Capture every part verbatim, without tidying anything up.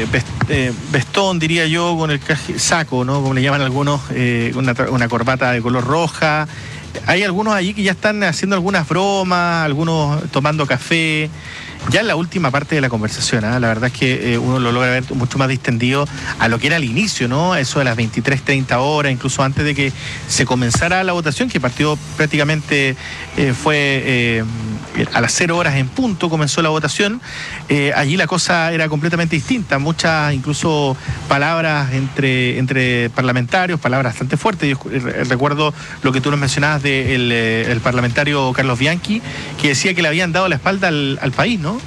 eh, vest, eh, vestón, diría yo, con el caje, saco, ¿no? Como le llaman algunos, eh, una, una corbata de color roja. Hay algunos allí que ya están haciendo algunas bromas, algunos tomando café. Ya en la última parte de la conversación, ¿eh? La verdad es que eh, uno lo logra ver mucho más distendido a lo que era al inicio, ¿no? Eso de las veintitrés treinta horas, incluso antes de que se comenzara la votación, que partió prácticamente, eh, fue eh, a las cero horas en punto, comenzó la votación. Eh, allí la cosa era completamente distinta, muchas incluso palabras entre, entre parlamentarios, palabras bastante fuertes. Yo recuerdo lo que tú nos mencionabas del de el parlamentario Carlos Bianchi, que decía que le habían dado la espalda al, al país, ¿no?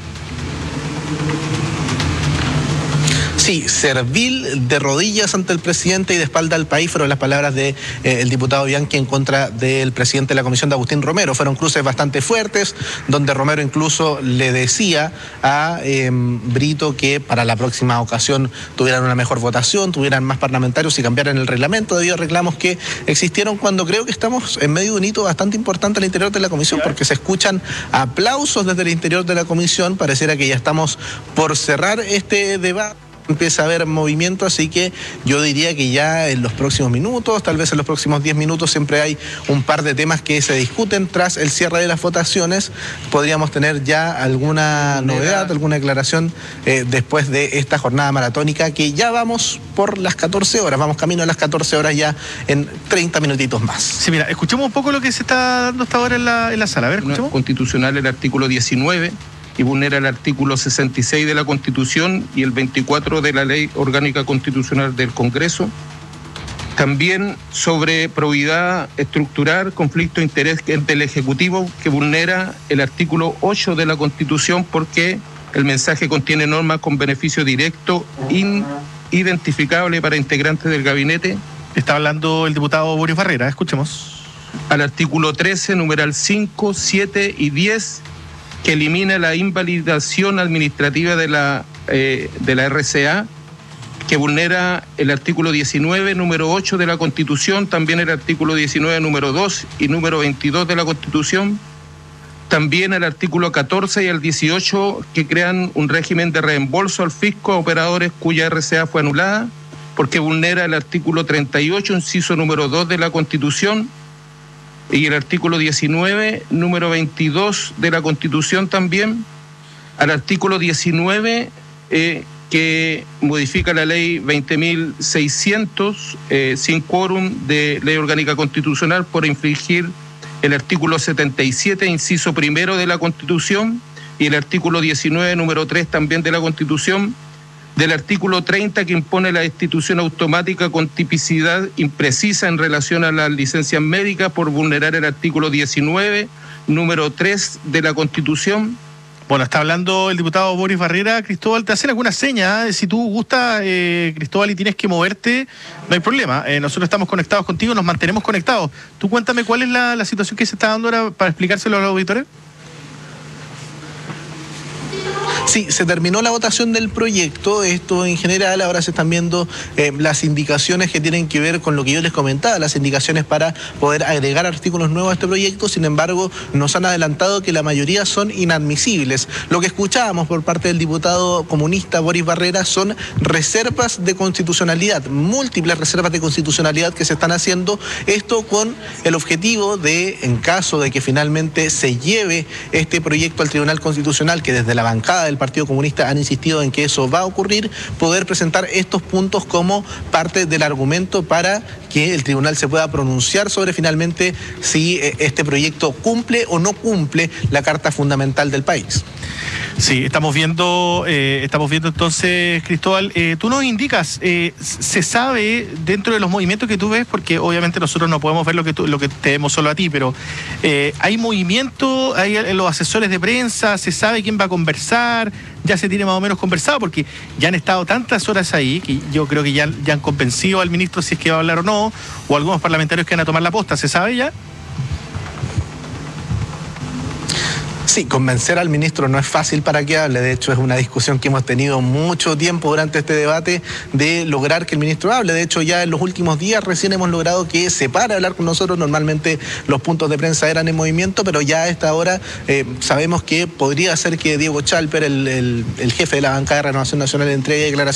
Sí, servil de rodillas ante el presidente y de espalda al país fueron las palabras del de, eh, diputado Bianchi en contra del presidente de la comisión, de Agustín Romero. Fueron cruces bastante fuertes, donde Romero incluso le decía a eh, Brito que para la próxima ocasión tuvieran una mejor votación, tuvieran más parlamentarios y cambiaran el reglamento debido a reclamos que existieron cuando creo que estamos en medio de un hito bastante importante al interior de la comisión, porque se escuchan aplausos desde el interior de la comisión. Pareciera que ya estamos por cerrar este debate. Empieza a haber movimiento, así que yo diría que ya en los próximos minutos, tal vez en los próximos diez minutos, siempre hay un par de temas que se discuten tras el cierre de las votaciones. Podríamos tener ya alguna novedad, alguna declaración eh, después de esta jornada maratónica, que ya vamos por las catorce horas, vamos camino a las catorce horas ya en treinta minutitos más. Sí, mira, escuchemos un poco lo que se está dando hasta ahora en la, en la sala. A ver, escuchemos. Constitucional, el artículo diecinueve. Y vulnera el artículo sesenta y seis de la Constitución y el veinticuatro de la Ley Orgánica Constitucional del Congreso. También sobre probidad estructural, conflicto de interés del Ejecutivo, que vulnera el artículo ocho de la Constitución porque el mensaje contiene normas con beneficio directo inidentificable para integrantes del gabinete. Está hablando el diputado Boris Barrera, escuchemos. Al artículo trece, numeral cinco, siete y diez, que elimina la invalidación administrativa de la, eh, de la R C A, que vulnera el artículo diecinueve, número ocho de la Constitución, también el artículo diecinueve, número dos y número veintidós de la Constitución, también el artículo catorce y el dieciocho, que crean un régimen de reembolso al fisco a operadores cuya R C A fue anulada, porque vulnera el artículo treinta y ocho, inciso número dos de la Constitución, y el artículo diecinueve, número veintidós de la Constitución también, al artículo diecinueve, eh, que modifica la ley veinte mil seiscientos, eh, sin quórum de Ley Orgánica Constitucional por infringir el artículo setenta y siete, inciso primero de la Constitución, y el artículo diecinueve, número tres también de la Constitución, del artículo treinta, que impone la destitución automática con tipicidad imprecisa en relación a las licencias médicas por vulnerar el artículo diecinueve, número tres de la Constitución. Bueno, está hablando el diputado Boris Barrera. Cristóbal, te hacen alguna seña, ¿eh? Si tú gustas, eh, Cristóbal, y tienes que moverte, no hay problema. Eh, nosotros estamos conectados contigo, nos mantenemos conectados. Tú cuéntame cuál es la, la situación que se está dando ahora para explicárselo a los auditores. Sí, se terminó la votación del proyecto, esto en general, ahora se están viendo eh, las indicaciones que tienen que ver con lo que yo les comentaba, las indicaciones para poder agregar artículos nuevos a este proyecto. Sin embargo, nos han adelantado que la mayoría son inadmisibles. Lo que escuchábamos por parte del diputado comunista Boris Barrera son reservas de constitucionalidad, múltiples reservas de constitucionalidad que se están haciendo, esto con el objetivo de, en caso de que finalmente se lleve este proyecto al Tribunal Constitucional, que desde la bancada del Partido Comunista han insistido en que eso va a ocurrir, poder presentar estos puntos como parte del argumento para que el tribunal se pueda pronunciar sobre finalmente si este proyecto cumple o no cumple la Carta Fundamental del país. Sí, estamos viendo, eh, estamos viendo entonces, Cristóbal, eh, tú nos indicas, eh, se sabe dentro de los movimientos que tú ves, porque obviamente nosotros no podemos ver lo que tú, lo que te vemos solo a ti, pero eh, hay movimiento, hay los asesores de prensa, se sabe quién va a conversar, ya se tiene más o menos conversado, porque ya han estado tantas horas ahí que yo creo que ya, ya han convencido al ministro si es que va a hablar o no, o algunos parlamentarios que van a tomar la posta, ¿se sabe ya? Sí, convencer al ministro no es fácil para que hable. De hecho, es una discusión que hemos tenido mucho tiempo durante este debate de lograr que el ministro hable. De hecho, ya en los últimos días recién hemos logrado que se pare a hablar con nosotros. Normalmente los puntos de prensa eran en movimiento, pero ya a esta hora eh, sabemos que podría ser que Diego Chalper, el, el, el jefe de la bancada de Renovación Nacional, entregue declaraciones